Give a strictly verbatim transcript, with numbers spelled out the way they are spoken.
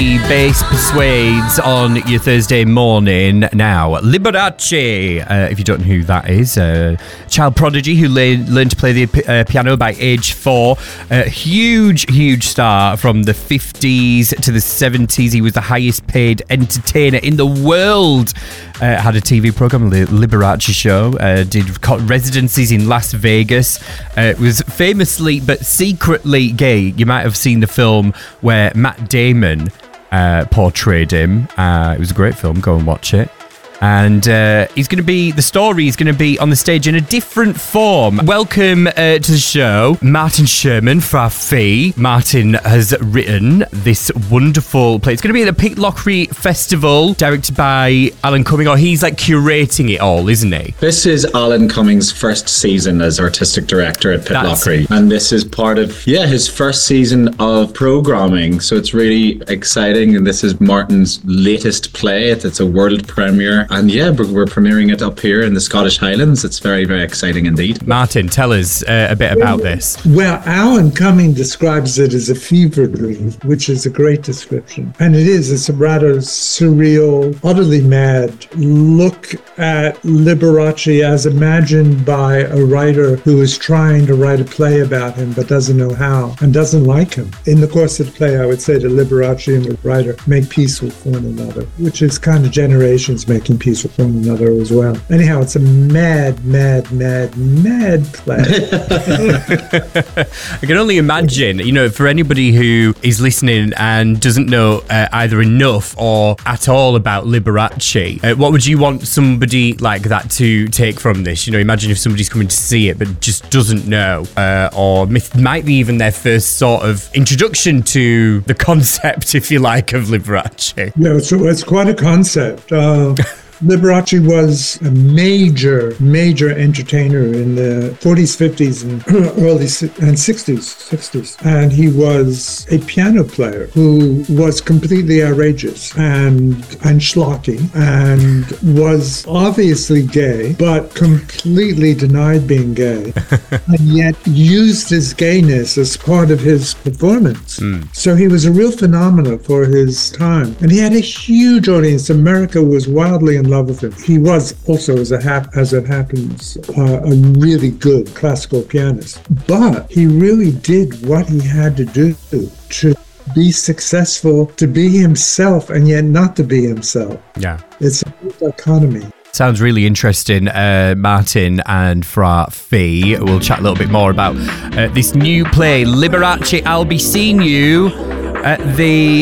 Bass persuades on your Thursday morning. Now, Liberace, uh, if you don't know who that is, a uh, child prodigy who le- learned to play the uh, piano by age four. A uh, huge, huge star from the fifties to the seventies. He was the highest paid entertainer in the world. Uh, had a T V program, the Liberace Show. Uh, did residencies in Las Vegas. Uh, was famously but secretly gay. You might have seen the film where Matt Damon Uh, portrayed him. Uh, it was a great film. Go and watch it. And uh, he's going to be, the story is going to be on the stage in a different form. Welcome uh, to the show, Martin Sherman fra Fee. Martin has written this wonderful play. It's going to be at the Pitlochry Festival, directed by Alan Cumming, or he's like curating it all, isn't he? This is Alan Cumming's first season as artistic director at Pitlochry. And this is part of, yeah, his first season of programming. So it's really exciting. And this is Martin's latest play. It's, it's a world premiere. And yeah, we're, we're premiering it up here in the Scottish Highlands. It's very, very exciting indeed. Martin, tell us uh, a bit about this. Well, Alan Cumming describes it as a fever dream, which is a great description. And it is. It's a rather surreal, utterly mad look at Liberace as imagined by a writer who is trying to write a play about him but doesn't know how and doesn't like him. In the course of the play, I would say that Liberace and the writer make peace with one another, which is kind of generations making peace with one another as well. Anyhow, it's a mad, mad, mad, mad play. I can only imagine, you know, for anybody who is listening and doesn't know uh, either enough or at all about Liberace, uh, what would you want somebody like that to take from this? You know, imagine if somebody's coming to see it but just doesn't know, uh, or myth- might be even their first sort of introduction to the concept, if you like, of Liberace. Yeah, it's, it's quite a concept. Uh, Liberace was a major, major entertainer in the forties, fifties, and early and sixties, sixties. And he was a piano player who was completely outrageous and and schlocky and was obviously gay, but completely denied being gay, and yet used his gayness as part of his performance. Mm. So he was a real phenomenon for his time, and he had a huge audience. America was wildly in love with him. He was also, as, a hap- as it happens, uh, a really good classical pianist. But he really did what he had to do to be successful, to be himself, and yet not to be himself. Yeah. It's a dichotomy. Sounds really interesting, uh, Martin and Fra Fee. We'll chat a little bit more about uh, this new play, Liberace. I'll be seeing you at the